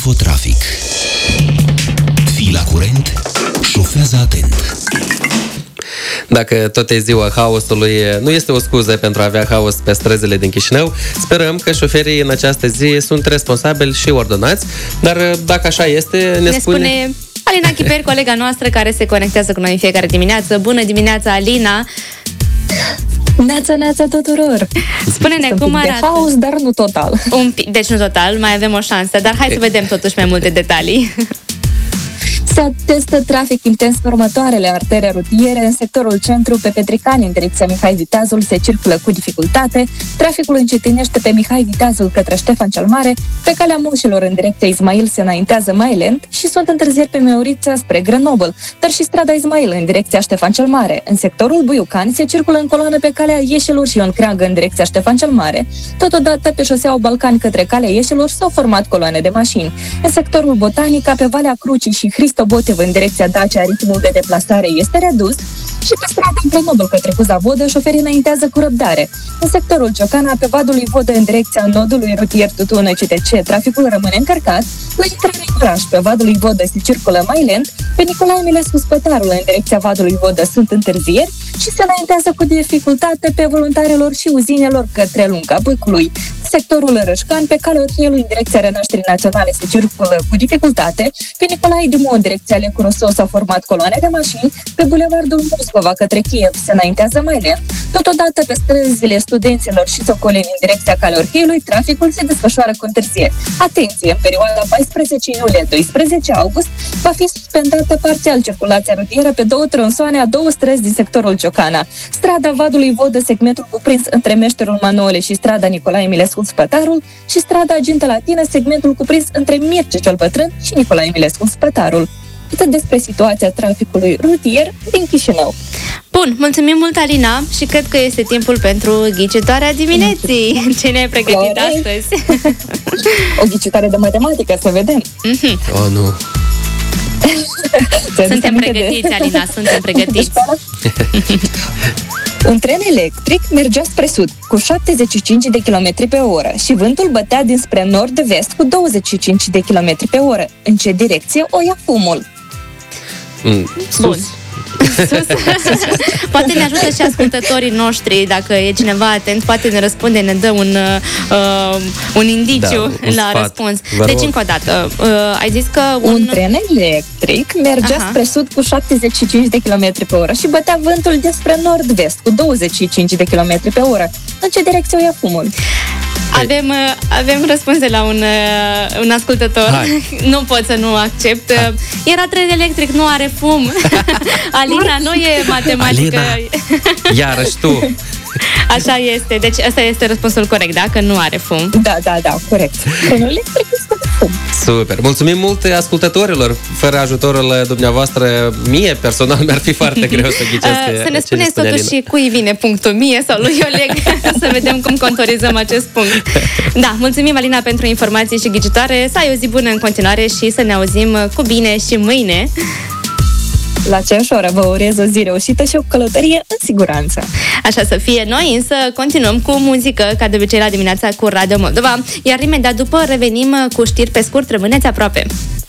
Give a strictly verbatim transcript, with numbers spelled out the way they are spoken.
Infotrafic. Fii la curent, șofează atent. Dacă tot e ziua haosului, nu este o scuză pentru a avea haos pe străzile din Chișinău. Sperăm că șoferii în această zi sunt responsabili și ordonați, dar dacă așa este, ne, ne spune... spune... Alina Chiper, colega noastră care se conectează cu noi în fiecare dimineață. Bună dimineața, Alina! Neața, neața tuturor! Spune-ne cum arată. De haos, dar nu total. Un pic, deci nu total, mai avem o șansă, dar hai să vedem totuși mai multe detalii. Se atestă trafic intens pe următoarele artere rutiere. În sectorul centru, pe Petricani, în direcția Mihai Viteazul, se circulă cu dificultate. Traficul încetinește pe Mihai Viteazul către Ștefan cel Mare. Pe calea Mușilor, în direcția Ismail, se înaintează mai lent și sunt întârzieri pe Meurița spre Grenoble, dar și strada Ismail în direcția Ștefan cel Mare. În sectorul Buiucani se circulă în coloană pe calea Ieșelor și Ion Creangă în direcția Ștefan cel Mare. Totodată, pe șoseaua Balcani către calea Ieșelor s-au format coloane de mașini. În sectorul Botanica, pe Valea Crucii și Hristo Botev în direcția Dacia, ritmul de deplasare este redus și pe strada Grenoble către Cuza Vodă, șoferii înaintează cu răbdare. În sectorul Ciocana, pe Vadului Vodă, în direcția nodului rutier Tutună C T C, traficul rămâne încărcat. La intrarea în oraș, pe Vadului Vodă se circulă mai lent. Pe Nicolae Eminescu Spătarul, în direcția Vadului Vodă, sunt întârzieri și se înaintează cu dificultate pe Voluntarelor și Uzinelor către Lunga Bâcului. Sectorul Rășcan, pe calea Otrielului, în direcția Renașterii Naționale, se circulă cu dificultate. Pe Nicolae Dimu, în direcția Lecu Rousseau, s-au format coloane de mașini. Pe Bulevardul Moscova către Kiev se înaintează mai lent. Totodată, pe străzile Studenților și Socoleni, în direcția Calea Orheiului, traficul se desfășoară cu întârzieri. Atenție! În perioada paisprezece iulie - doisprezece august va fi suspendată parțial circulația rutieră pe două tronsoane a două străzi din sectorul Ciocana. Strada Vadului Vodă, segmentul cuprins între Meșterul Manole și strada Nicolae Eminescu Spătarul și strada Agintă Latină, segmentul cuprins între Mircea cel Bătrân și Nicolae Eminescu Spătarul. Atât despre situația traficului rutier din Chișinău. Bun, mulțumim mult, Alina, și cred că este timpul pentru ghicitoarea dimineții. Ce ne-ai pregătit astăzi? O ghicitoare de matematică, să vedem. Mm-hmm. Oh, nu. Suntem pregătiți, de... Alina, suntem pregătiți. Un tren electric mergea spre sud cu șaptezeci și cinci de kilometri pe oră și vântul bătea dinspre nord-vest cu douăzeci și cinci de kilometri pe oră. În ce direcție o ia fumul? Mm, sus. Bun. Sus. Poate ne ajută și ascultătorii noștri. Dacă e cineva atent, poate ne răspunde, ne dă un, uh, un indiciu, da, un la sfat. Răspuns. Deci, încă o dată, uh, ai zis că un... un tren electric mergea Aha. spre sud cu șaptezeci și cinci de kilometri pe oră și bătea vântul dinspre nord-vest cu douăzeci și cinci de kilometri pe oră. În ce direcție o ia fumul? Avem, avem răspuns de la un, un ascultător. Hai. Nu pot să nu accept. Hai. Era tren electric, nu are fum. Alina, nu e matematică. Alina, iarăși tu. Așa este. Deci ăsta este răspunsul corect, da? Că nu are fum. Da, da, da, corect. Trenul electric este de fum. Super. Mulțumim mult ascultătorilor. Fără ajutorul dumneavoastră, mie personal mi-ar fi foarte greu să ghicesc. Uh, să ne spuneți totuși și cui vine punctul, mie sau lui Oleg, să vedem cum contorizăm acest punct. Da, mulțumim, Alina, pentru informații și ghicitoare. Să ai o zi bună în continuare și să ne auzim cu bine și mâine. La aceeași oră vă urez o zi reușită și o călătorie în siguranță. Așa să fie. Noi însă continuăm cu muzică, ca de obicei la dimineața cu Radio Moldova, iar imediat după revenim cu știri pe scurt. Rămâneți aproape.